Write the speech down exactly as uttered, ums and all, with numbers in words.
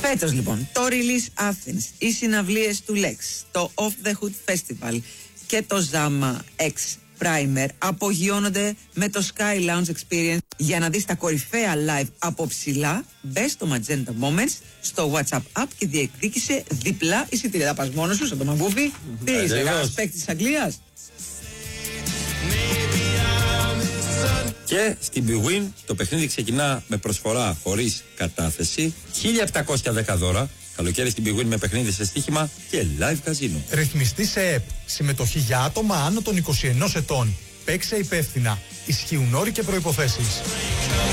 Φέτος λοιπόν, το Release Athens, οι συναυλίες του Lex, το Off the Hood Festival και το Zama X Primer απογειώνονται με το Sky Lounge Experience. Για να δεις τα κορυφαία live από ψηλά, μπες στο Magenta Moments, στο WhatsApp app και διεκδίκησε διπλά εισιτήρια. Θα πας μόνος σου, σαν το μαγκούφι. Τι είσαι, ένας παίκτης της Αγγλίας? Και στην bwin το παιχνίδι ξεκινά με προσφορά χωρίς κατάθεση, χίλια επτακόσια δέκα δώρα. Καλοκαίρι στην bwin με παιχνίδι σε στοίχημα και live καζίνο. Ρυθμιστή σε ΕΠ. Συμμετοχή για άτομα άνω των είκοσι ενός ετών. Παίξε υπεύθυνα. Ισχύουν όροι και προϋποθέσεις.